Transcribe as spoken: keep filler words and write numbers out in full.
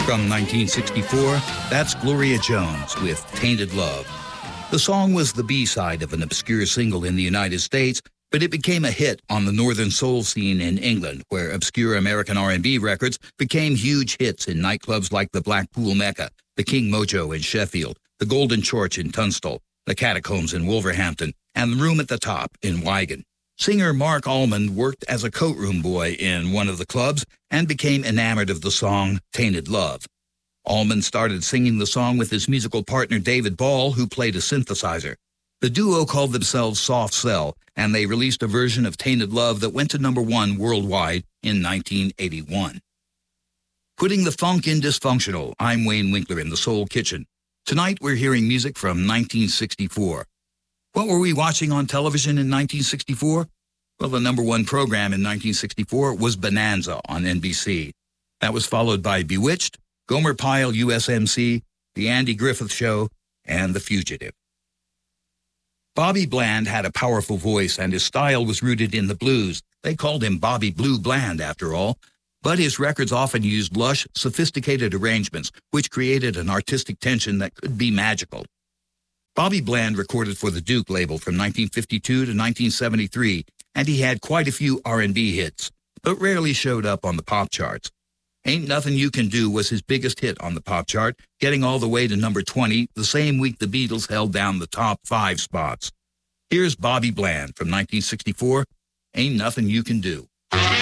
From nineteen sixty-four, that's Gloria Jones with Tainted Love. The song was the B-side of an obscure single in the United States, but it became a hit on the northern soul scene in England, where obscure American R and B records became huge hits in nightclubs like the Blackpool Mecca, the King Mojo in Sheffield, the Golden Church in Tunstall, the Catacombs in Wolverhampton, and the Room at the Top in Wigan. Singer Mark Allman worked as a coatroom boy in one of the clubs and became enamored of the song Tainted Love. Allman started singing the song with his musical partner David Ball, who played a synthesizer. The duo called themselves Soft Cell, and they released a version of Tainted Love that went to number one worldwide in nineteen eighty-one. Putting the funk in dysfunctional, I'm Wayne Winkler in the Soul Kitchen. Tonight we're hearing music from nineteen sixty-four. What were we watching on television in nineteen sixty-four? Well, the number one program in nineteen sixty-four was Bonanza on N B C. That was followed by Bewitched, Gomer Pyle U S M C, The Andy Griffith Show, and The Fugitive. Bobby Bland had a powerful voice, and his style was rooted in the blues. They called him Bobby Blue Bland, after all. But his records often used lush, sophisticated arrangements, which created an artistic tension that could be magical. Bobby Bland recorded for the Duke label from nineteen fifty-two to nineteen seventy-three, and he had quite a few R and B hits, but rarely showed up on the pop charts. Ain't Nothing You Can Do was his biggest hit on the pop chart, getting all the way to number twenty, the same week the Beatles held down the top five spots. Here's Bobby Bland from nineteen sixty-four, Ain't Nothing You Can Do.